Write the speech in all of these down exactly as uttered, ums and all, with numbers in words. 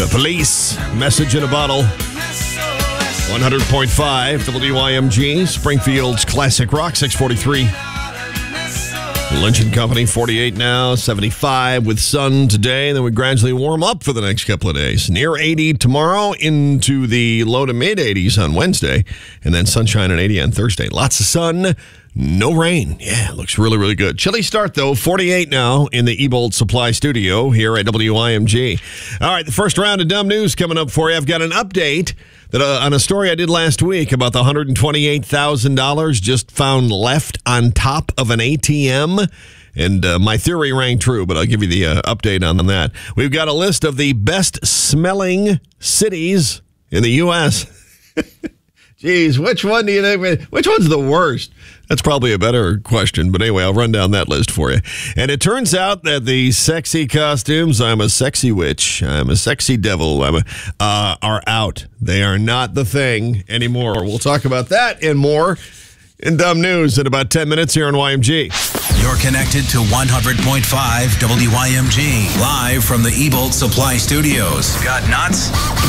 Police, Message in a Bottle. one hundred point five W I M G, Springfield's Classic Rock, six forty-three. Lynch and Company, forty-eight now, seventy-five with sun today. Then we gradually warm up for the next couple of days. Near eighty tomorrow, into the low to mid eighties on Wednesday, and then sunshine and eighty on Thursday. Lots of sun, no rain. Yeah, it looks really, really good. Chilly start, though, forty-eight now in the Ebold Supply Studio here at W I M G. All right, the first round of dumb news coming up for you. I've got an update that uh, on a story I did last week about the one hundred twenty-eight thousand dollars just found left on top of an A T M. And uh, my theory rang true, but I'll give you the uh, update on that. We've got a list of the best smelling cities in the U S Geez, which one do you think? Which one's the worst? That's probably a better question. But anyway, I'll run down that list for you. And it turns out that the sexy costumes, I'm a sexy witch, I'm a sexy devil, I'm a, uh, are out. They are not the thing anymore. We'll talk about that and more in Dumb News in about ten minutes here on Y M G. You're connected to one hundred point five W Y M G, live from the Ebold Supply Studios. Got nuts?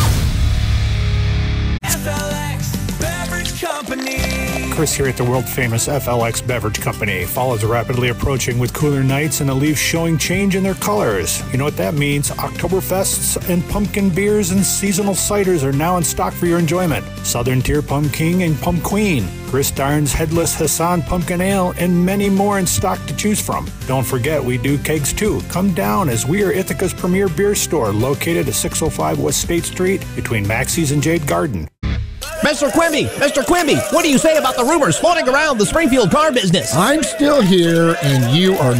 F L X Beverage Company. Chris here at the world-famous F L X Beverage Company. Fall is rapidly approaching with cooler nights and the leaves showing change in their colors. You know what that means? Oktoberfests and pumpkin beers and seasonal ciders are now in stock for your enjoyment. Southern Tier Pump King and Pump Queen, Chris Darn's Headless Hassan Pumpkin Ale, and many more in stock to choose from. Don't forget, we do kegs too. Come down as we are Ithaca's premier beer store located at six oh five West State Street between Maxie's and Jade Garden. Mister Quimby, Mister Quimby, what do you say about the rumors floating around the Springfield car business? I'm still here, and you are